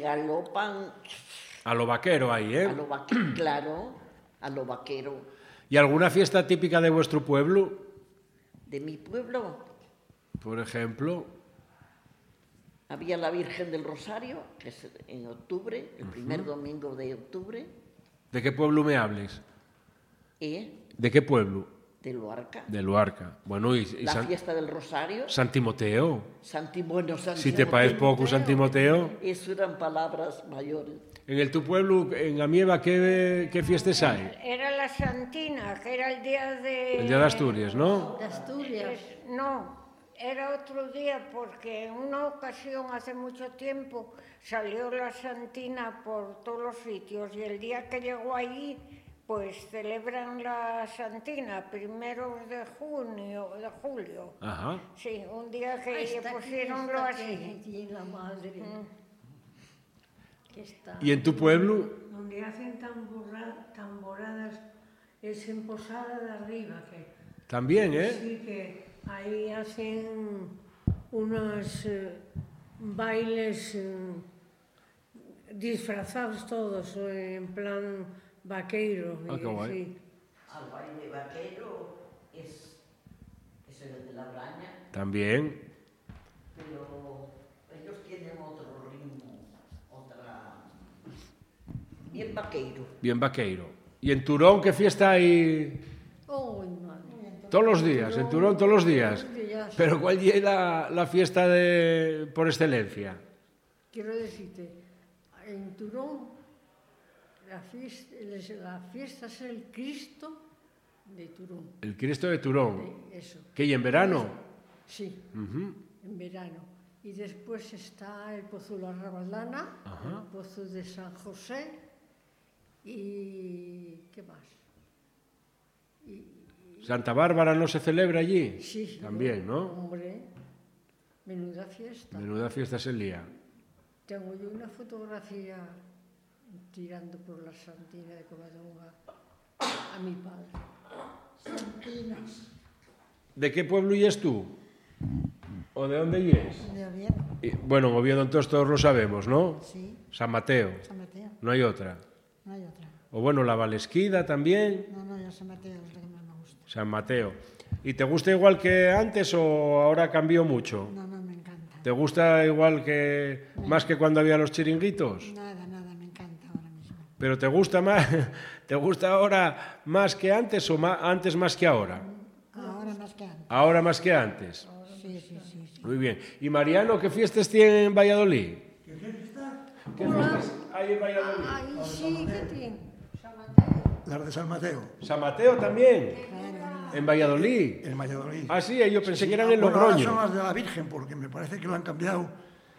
galopan. A lo vaquero ahí, ¿eh? A lo vaquero, claro, a lo vaquero. ¿Y alguna fiesta típica de vuestro pueblo? De mi pueblo Por ejemplo. había la Virgen del Rosario, que es en octubre, el primer domingo de octubre. ¿De qué pueblo me hables? ¿De qué pueblo? De Luarca. De Luarca. Bueno, y la fiesta del Rosario. San Timoteo. Bueno, si te parece poco San Timoteo. Eso eran palabras mayores. En el tu pueblo, en Amieva, ¿qué fiestas hay? Era la Santina, que era el día de... El día de Asturias, ¿no? De Asturias. No, era otro día porque en una ocasión, hace mucho tiempo, salió la Santina por todos los sitios y el día que llegó allí, pues celebran la Santina, primeros de julio. Ajá. Sí, un día que pusieronlo así. Y la madre. ¿Y en tu pueblo? Donde hacen tamboradas es en Posada de Arriba. También, ¿eh? Sí, que ahí hacen unos bailes disfrazados todos, en plan vaqueiro. Ah, qué guay. Sí. Al baile vaquero es el de la Braña. También. Pero ellos tienen otro ritmo, bien vaqueiro. Bien vaqueiro. ¿Y en Turón qué fiesta hay? Oh, madre. Todos los días, en Turón todos los días. Pero ¿cuál es la fiesta por excelencia? Quiero decirte, en Turón la fiesta es el Cristo de Turón. El Cristo de Turón. Eso. ¿Qué, y en verano? Sí, en verano. Y después está el Pozo de la Rabaldana, el Pozo de San José y... ¿qué más? ¿Santa Bárbara no se celebra allí? Sí. También, ¿no? Hombre, menuda fiesta. Menuda fiesta es el día. Tengo yo una fotografía tirando por la Santina de Covadonga a mi padre. Santinas. ¿De qué pueblo es tú? ¿O de dónde es? De Oviedo. Bueno, en Oviedo entonces todos lo sabemos, ¿no? Sí. San Mateo. San Mateo. No hay otra. No hay otra. O bueno, la Valesquida también. No, yo San Mateo es lo que más me gusta. San Mateo. ¿Y te gusta igual que antes o ahora cambió mucho? No, me encanta. ¿Te gusta igual que más que cuando había los chiringuitos? Nada, me encanta ahora mismo. ¿Pero te gusta más, te gusta ahora más que antes o antes más que ahora? Ahora más que antes. Ahora más que antes. Sí. Muy bien. ¿Y Mariano, qué fiestas tiene en Valladolid? ¿Qué fiestas hay en Valladolid? Ahí sí que tiene. Las de San Mateo. ¿San Mateo también? ¿En Valladolid? En Valladolid. Ah, sí, yo pensé que eran en Bueno, ahora Logroño. son las de la Virgen, porque me parece que lo han cambiado.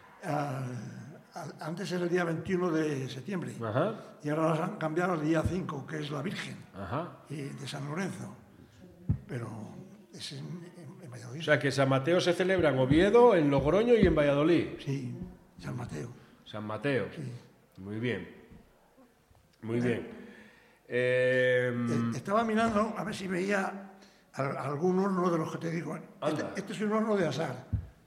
Antes era el día 21 de septiembre. Ajá. Y ahora las han cambiado al día 5, que es la Virgen. Ajá. Y de San Lorenzo. Pero es en Valladolid. O sea, que San Mateo se celebra en Oviedo, en Logroño y en Valladolid. Sí, San Mateo. San Mateo. Sí. Muy bien. Muy bien. Estaba mirando a ver si veía algún horno de los que te digo. Este es un horno de asar.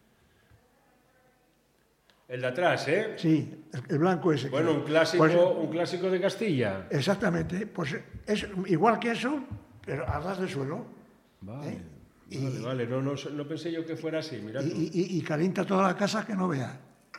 El de atrás, ¿eh? Sí, el blanco ese. Bueno, un clásico de Castilla. Exactamente. Pues es igual que eso, pero a ras de suelo. Vale. Vale. No pensé yo que fuera así. Mira y calienta toda la casa que no vea.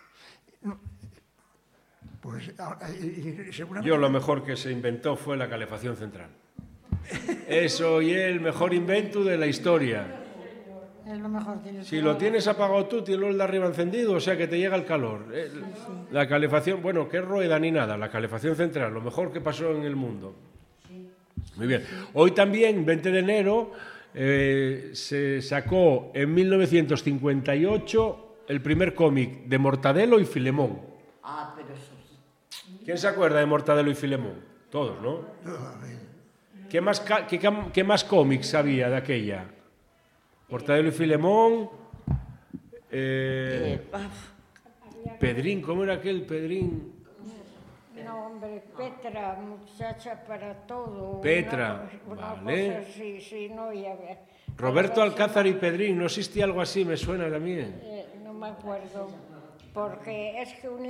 Pues seguramente... Yo lo mejor que se inventó fue la calefacción central. Eso y el mejor invento de la historia. Es lo mejor. Si lo tienes apagado tú, tienes el de arriba encendido, o sea que te llega el calor. La calefacción, bueno, qué rueda ni nada, la calefacción central, lo mejor que pasó en el mundo. Muy bien. Hoy también, 20 de enero, se sacó en 1958 el primer cómic de Mortadelo y Filemón. Ah, pero eso... ¿Quién se acuerda de Mortadelo y Filemón? Todos, ¿no? ¿Qué más cómics había de aquella? Mortadelo y Filemón. Pedrín, ¿cómo era aquel Pedrín? No, hombre, Petra, muchacha para todo. Petra, una vale. Cosa, sí, no, ya ve. Roberto Alcázar y Pedrín, ¿no existía algo así? Me suena también. No me acuerdo, porque es que